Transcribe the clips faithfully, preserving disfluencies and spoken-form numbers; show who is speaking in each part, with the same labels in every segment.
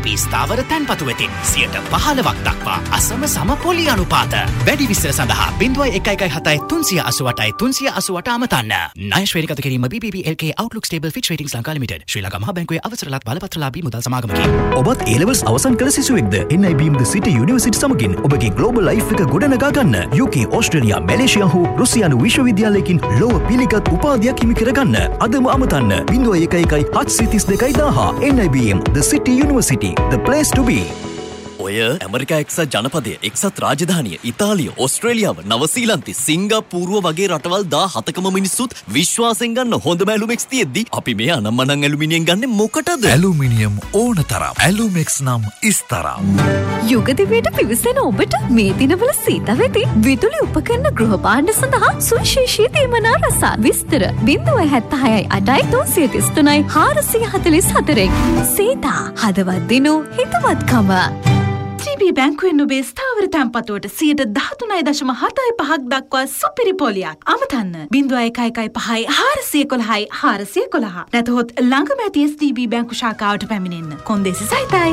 Speaker 1: බී ස්ථාවර තැන්පතු වෙතින් සියයට පහළොවක් දක්වා අසම සම පොලි අනුපාත. වැඩි විස්තර සඳහා බිංදුවයි එක එකයි හතයි තුන්සිය අසූඅටයි තුන්සිය අසූඅට අමතන්න. ණය ශ්‍රේණිගත කිරීම බී බී බී එල් කේ Outlook Stable Fitch Ratings Lanka limited. ශ්‍රී ලංකා මහා බැංකුවේ අවසරලත් බලපත්‍රලාභී මුදල් සමාගමකි.
Speaker 2: ඔබත් A levels අවසන් කළ සිසුවෙක්ද? N I B M The City University සමගින් ඔබගේ global life එක ගොඩනගා ගන්න. U K, Australia, Malaysia හෝ රුසියානු විශ්වවිද්‍යාලයකින් ලොව පිළිගත් උපාධියක් හිමි කරගන්න. අදම අමතන්න. බිංදුවයි එක එකයි හත්සිය තිස් දෙකයි දාහ. N I B M The City University, the place to be.
Speaker 3: ඔය ඇමරිකා එක්සත් ජනපදය, එක්සත් රාජධානිය, ඉතාලිය, ඕස්ට්‍රේලියාව, නවසීලන්තේ, සිංගප්පූරුව වගේ රටවල් දාහතකම මිනිස්සුත් විශ්වාසයෙන් ගන්න හොඳම ඇලුමෙක්ස් තියෙද්දි අපි මේ අනම්මනම් ඇලුමිනියම් ගන්නේ මොකටද?
Speaker 4: ඇලුමිනියම් ඕන තරම්. ඇලුමෙක්ස් නම් ඉස්තරම්.
Speaker 5: යුග දිවියට පිවිසෙන ඔබට මේ දිනවල සීත වෙති විදුලි උපකරණ ගෘහ භාණ්ඩ සඳහා සුවිශේෂී තීමනා රසත්. විස්තර බිංදුව හැත්තහයයි අටයි තුන්සිය තිස් තුනයි හාරසිය හතළිස් හතරෙන්. සීතා හදවත් දිනු හිතවත්කම.
Speaker 6: T B බැංකුවෙන් ඔබේ ස්ථාවර තැන්පතුවට සියයට දහතුනයි දශම හතයි පහක් දක්වා සුපිරි පොලියක්. අමතන්න බිංදුව එක එකයි පහයි හාරසිය කොළහයි හාරසිය කොළහ. නැතහොත් ළඟම ඇති S T B බැංකු ශාඛාවට පැමිණෙන්න. කොන්දේසි සහිතයි.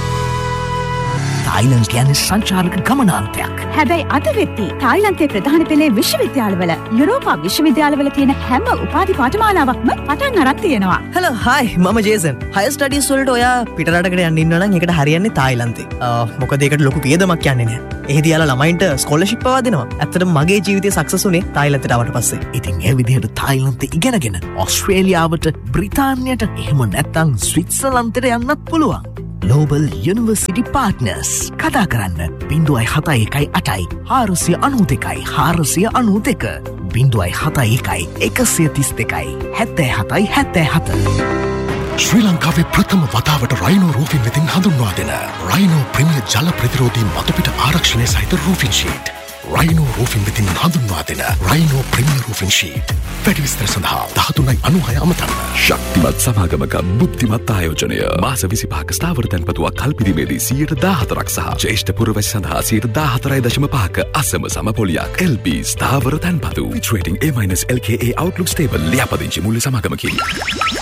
Speaker 2: තායිලන්ත කියන්නේ සංචාරක ගමනාන්තයක්.
Speaker 5: හැබැයි අද වෙද්දී තායිලන්තයේ ප්‍රධාන පෙළේ විශ්වවිද්‍යාලවල යුරෝපා විශ්වවිද්‍යාලවල තියෙන හැම උපාධි පාඨමාලාවක්ම පටන් අරන් තියෙනවා.
Speaker 7: හෙලෝ හායි මම ජේසන්. හයර් ස්ටඩීස් වලට ඔයා පිටරටකට යන්න ඉන්නවා නම් ඒකට හරියන්නේ තායිලන්තේ. මොකද ඒකට ලොකු වියදමක් යන්නේ නැහැ. එහිදී යාලා ළමයින්ට ස්කෝලර්ෂිප් පවා දෙනවා. ඇත්තටම මගේ ජීවිතය සක්සස් වුණේ තායිලන්තයට ආවට පස්සේ.
Speaker 2: ඉතින් ඒ විදිහට තායිලන්තේ ඉගෙනගෙන ඕස්ට්‍රේලියාවට, බ්‍රිතාන්‍යයට, එහෙම නැත්නම් ස්විට්සර්ලන්තයට යන්නත් පුළුවන්. Global University Partners. කතා කරන්න බිංදුවයි හතයි එකයි අටයි හාරසිය අනූ දෙකයි හාරසිය අනූ දෙක. බිංදුවයි හතයි එකයි එකසිය තිස් දෙකයි හැත්තෑ හතයි හැත්තෑ හත.
Speaker 4: ශ්‍රී ලංකාවේ ප්‍රථම වතාවට රයිනෝ රූෆින් වෙතින් හඳුන්වා දෙන රයිනෝ ප්‍රීමියර් ජල ප්‍රතිරෝධී මතුපිට ආරක්ෂණය සහිත රූෆින් ෂීට්. රයිනෝ රූෆින් වෙතින් හඳුන්වා දෙන රයිනෝ ප්‍රීමියර් රූෆින් ෂීට්. වැඩි විස්තර සඳහා දහතුනයි අනූහය අමතන්න.
Speaker 8: ශක්තිමත් සමාගමක බුද්ධිමත් ආයෝජනය. මාස විසිපහක ස්ථාවර තැන්පතුවක් කල්පිදීමේදී සියයට දාහතරක් සහ ජ්‍යෙෂ්ඨ පුරවැසි සඳහා සියයට දාහතරයි දශම පහක අසම සම පොලියක්. L B ස්ථාවර තැන්පතු. Fitch Rating A- L K A Outlook Stable ලියාපදිංචි මුල්‍ය සමාගමකි.